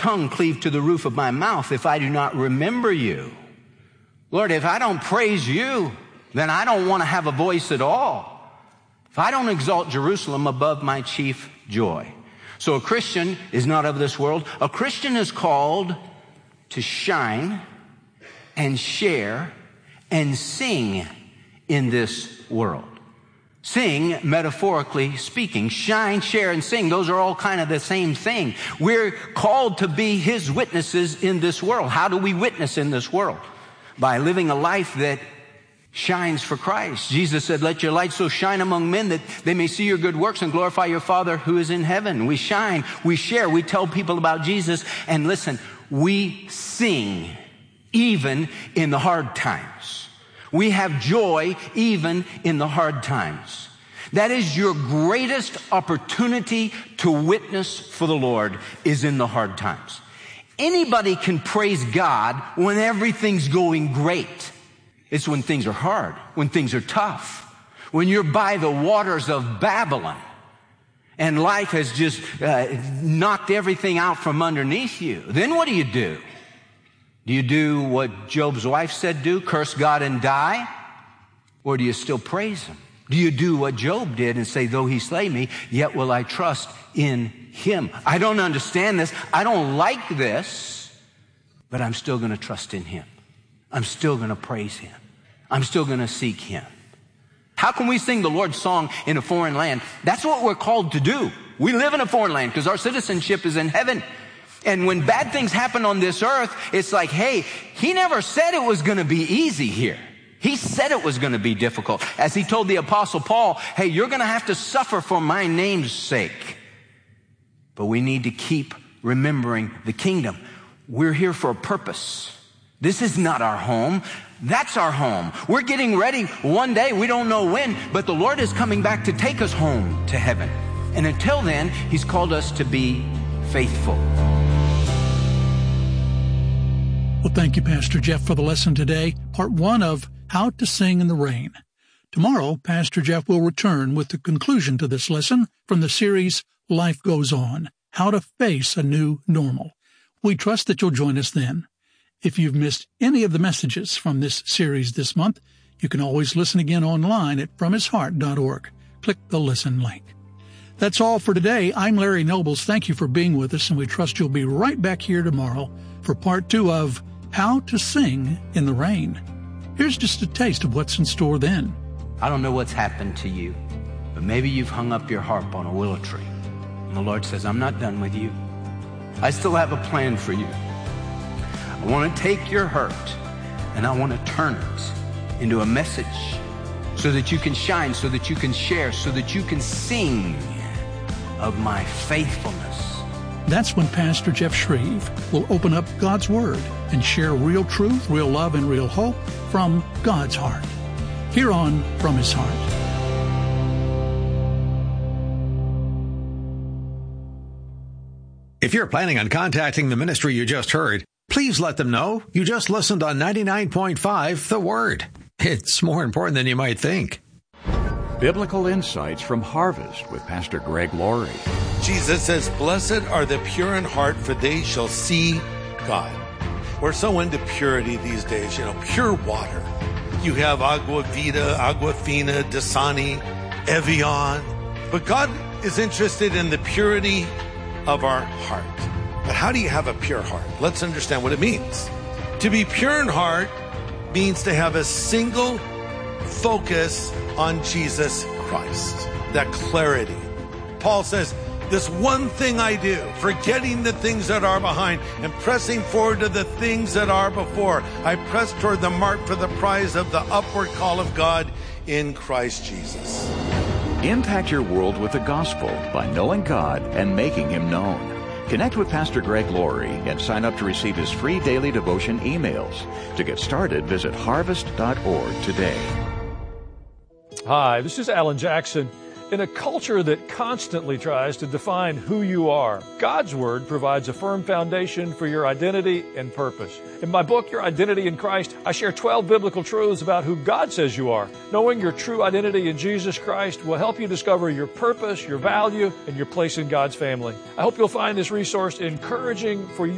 tongue cleave to the roof of my mouth if I do not remember you? Lord, if I don't praise you, then I don't want to have a voice at all. If I don't exalt Jerusalem above my chief joy. So a Christian is not of this world. A Christian is called to shine and share and sing in this world. Sing, metaphorically speaking. Shine, share, and sing. Those are all kind of the same thing. We're called to be His witnesses in this world. How do we witness in this world? By living a life that shines for Christ. Jesus said, let your light so shine among men that they may see your good works and glorify your Father who is in heaven. We shine, we share, we tell people about Jesus, and listen, we sing even in the hard times. We have joy even in the hard times. That is your greatest opportunity to witness for the Lord, is in the hard times. Anybody can praise God when everything's going great. It's when things are hard, when things are tough, when you're by the waters of Babylon and life has just knocked everything out from underneath you. Then what do? Do you do what Job's wife said do, curse God and die? Or do you still praise Him? Do you do what Job did and say, though He slay me, yet will I trust in Him? I don't understand this. I don't like this, but I'm still going to trust in Him. I'm still going to praise Him. I'm still going to seek Him. How can we sing the Lord's song in a foreign land? That's what we're called to do. We live in a foreign land because our citizenship is in heaven. And when bad things happen on this earth, it's like, hey, He never said it was going to be easy here. He said it was going to be difficult. As He told the Apostle Paul, hey, you're going to have to suffer for my name's sake. But we need to keep remembering the kingdom. We're here for a purpose. This is not our home. That's our home. We're getting ready one day. We don't know when, but the Lord is coming back to take us home to heaven. And until then, He's called us to be faithful. Well, thank you, Pastor Jeff, for the lesson today, part 1 of How to Sing in the Rain. Tomorrow, Pastor Jeff will return with the conclusion to this lesson from the series Life Goes On, How to Face a New Normal. We trust that you'll join us then. If you've missed any of the messages from this series this month, you can always listen again online at FromHisHeart.org. Click the listen link. That's all for today. I'm Larry Nobles. Thank you for being with us, and we trust you'll be right back here tomorrow for part 2 of How to Sing in the Rain. Here's just a taste of what's in store then. I don't know what's happened to you, but maybe you've hung up your harp on a willow tree. And the Lord says, I'm not done with you. I still have a plan for you. I want to take your hurt and I want to turn it into a message so that you can shine, so that you can share, so that you can sing of my faithfulness. That's when Pastor Jeff Shreve will open up God's Word and share real truth, real love, and real hope from God's heart. Here on From His Heart. If you're planning on contacting the ministry you just heard, please let them know you just listened on 99.5 The Word. It's more important than you might think. Biblical Insights from Harvest with Pastor Greg Laurie. Jesus says, blessed are the pure in heart, for they shall see God. We're so into purity these days, pure water. You have Agua Vita, Aquafina, Dasani, Evian. But God is interested in the purity of our heart. But how do you have a pure heart? Let's understand what it means. To be pure in heart means to have a single focus on Jesus Christ. That clarity. Paul says, this one thing I do, forgetting the things that are behind and pressing forward to the things that are before. I press toward the mark for the prize of the upward call of God in Christ Jesus. Impact your world with the gospel by knowing God and making Him known. Connect with Pastor Greg Laurie and sign up to receive his free daily devotion emails. To get started, visit harvest.org today. Hi, this is Alan Jackson. In a culture that constantly tries to define who you are, God's Word provides a firm foundation for your identity and purpose. In my book, Your Identity in Christ, I share 12 biblical truths about who God says you are. Knowing your true identity in Jesus Christ will help you discover your purpose, your value, and your place in God's family. I hope you'll find this resource encouraging for you.